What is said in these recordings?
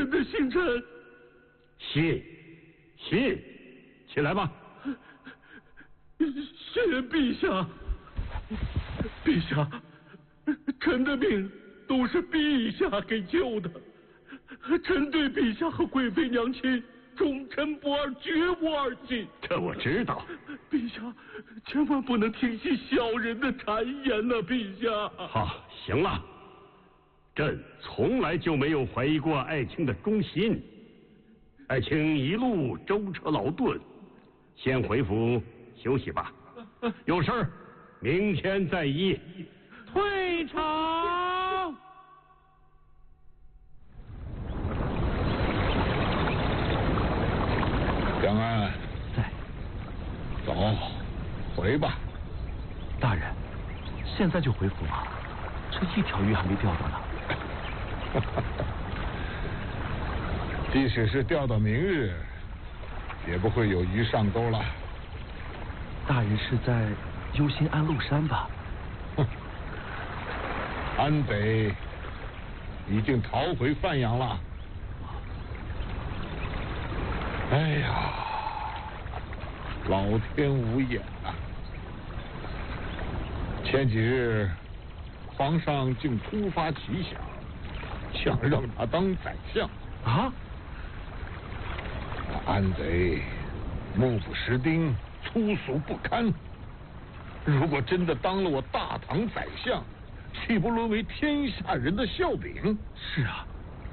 臣的星辰。 信，起来吧。 谢陛下。陛下，臣的命都是陛下给救的，臣对陛下和贵妃娘亲忠臣不二，绝无二心。 这我知道。 陛下，千万不能听信小人的谗言呐，陛下。 好，行了，朕从来就没有怀疑过爱卿的忠心。爱卿一路舟车劳顿，先回府休息吧。有事儿明天再议。 退场。 江安， 在。 走，回吧。 大人，现在就回府吗？这一条鱼还没钓到呢。 即使是钓到明日，也不会有鱼上钩了。 大人是在忧心安禄山吧？ 哼，安贼已经逃回范阳了。哎呀，老天无眼啊！前几日皇上竟突发奇想，想让他当宰相啊！ 安贼目不识丁，粗俗不堪。如果真的当了我大唐宰相，岂不沦为天下人的笑柄？ 是啊，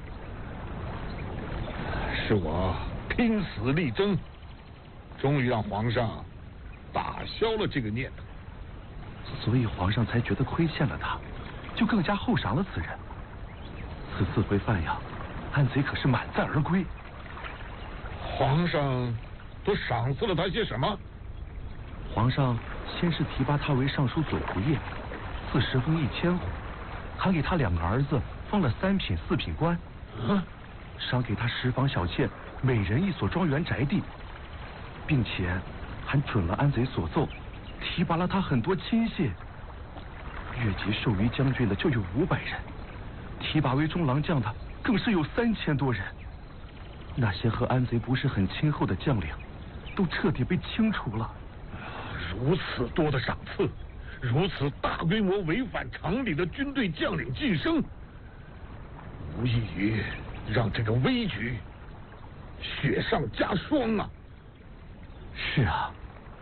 是我拼死力争，终于让皇上打消了这个念头。 所以皇上才觉得亏欠了他，就更加厚赏了此人。此次回范阳，安贼可是满载而归。 皇上都赏赐了他些什么？ 皇上先是提拔他为尚书左仆射，赐10封1000户，还给他2个儿子封了3品4品官，赏给他10房小妾，每人1所庄园宅地，并且还准了安贼所奏，提拔了他很多亲信。越级授予将军的就有500人，提拔为中郎将的更是有3000多人。那些和安贼不是很亲厚的将领，都彻底被清除了。 如此多的赏赐，如此大规模违反常理的军队将领晋升，无异于让这个危局雪上加霜啊！ 是啊。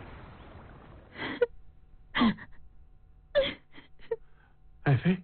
爱妃，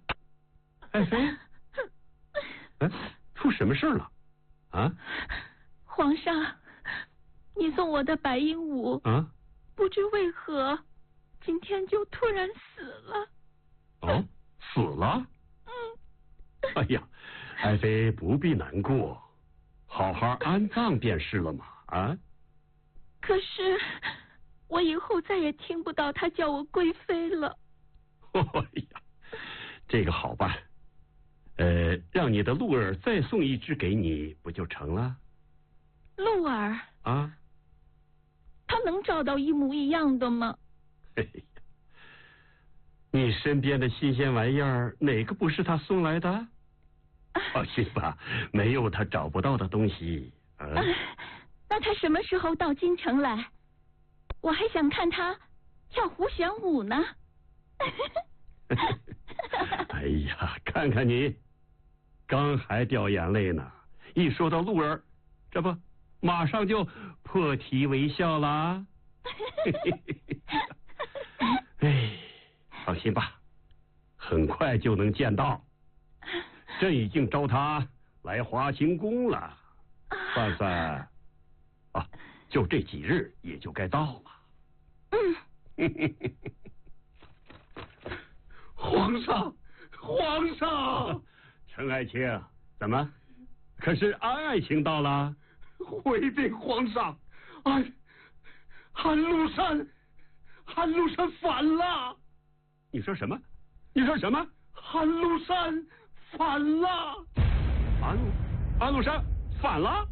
出什么事了？啊？ 皇上，你送我的白鹦鹉啊， 不知为何今天就突然死了。 哦，死了？哎呀，爱妃不必难过，好好安葬便是了嘛。啊？ 可是我以后再也听不到他叫我贵妃了。 哎呀，这个好办，让你的鹿儿再送一只给你，不就成了？ 鹿儿啊？ 他能找到一模一样的吗？ 嘿呀，你身边的新鲜玩意儿，哪个不是他送来的？放心吧，没有他找不到的东西。 那他什么时候到京城来？我还想看他跳胡旋舞呢。 哎呀，看看你，刚还掉眼泪呢，一说到鹿儿，这不马上就破涕为笑啦。哎，放心吧，很快就能见到。朕已经召他来华清宫了，算算啊，就这几日也就该到了。 皇上， 陈爱卿，怎么？可是安爱卿到了？ 回禀皇上，安禄山反了！ 你说什么？ 安禄山反了！ 安禄山反了？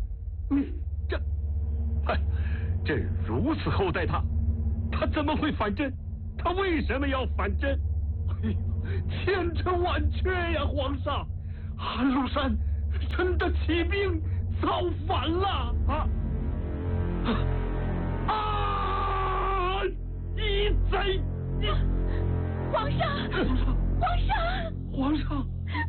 朕如此厚待他，他怎么会反朕？他为什么要反朕？ 千真万确呀，皇上！安禄山臣的骑兵造反了！义贼！ 皇上！ 皇上！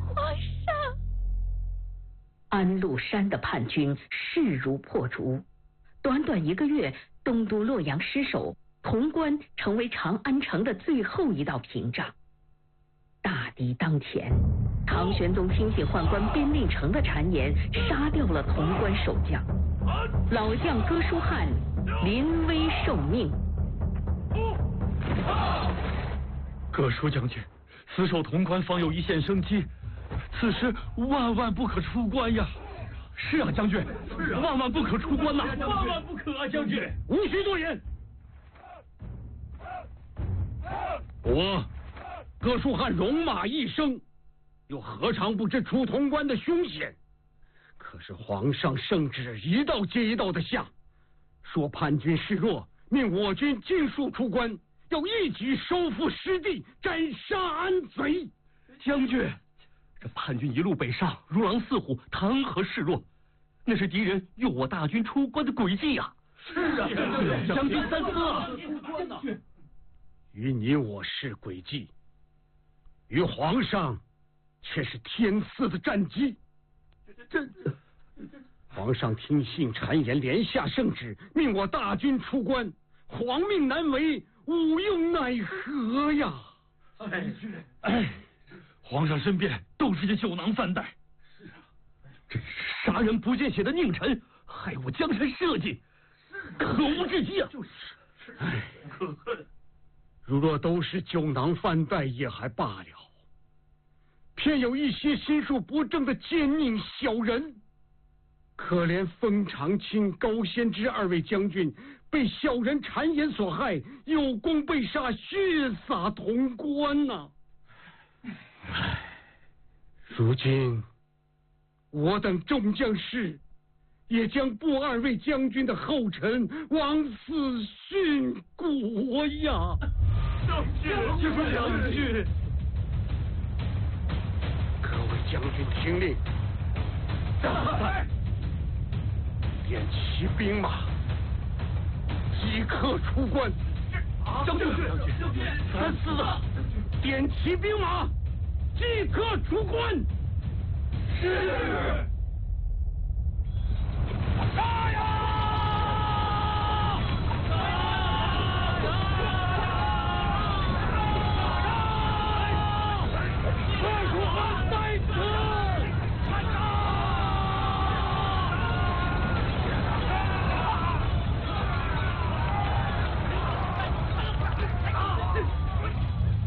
安禄山的叛军势如破竹，短短1个月，东都洛阳失守，潼关成为长安城的最后一道屏障。大敌当前，唐玄宗听信宦官边令城的谗言，杀掉了潼关守将，老将哥舒翰临危受命。 哥舒将军，死守潼关方有一线生机，此时万不可出关呀！是啊，将军，万不可出关呐！万不可啊，将军！ 无需多言。我哥舒翰戎马一生，又何尝不知出潼关的凶险？可是皇上圣旨一道接一道的下，说叛军势弱，命我军尽数出关，要一举收复失地，斩杀安贼。 将军，这叛军一路北上，如狼似虎，谈何势弱？那是敌人诱我大军出关的诡计呀！是啊，将军三思啊！ 于你我是诡计，于皇上却是天赐的战机。皇上听信谗言，连下圣旨，命我大军出关，皇命难违，吾又奈何呀？ 皇上身边都是些酒囊饭袋，是啊，真是杀人不见血的佞臣，害我江山社稷，可恶至极啊！可恨！ 如若都是酒囊饭袋也还罢了，偏有一些心术不正的奸佞小人。可怜封长清、高仙芝2位将军被小人谗言所害，有功被杀，血洒潼关呐！如今我等众将士也将步2位将军的后尘，往死殉国呀！ 将军， 各位将军听令，点齐兵马，即刻出关。 将军，三思啊！ 点齐兵马，即刻出关。 是。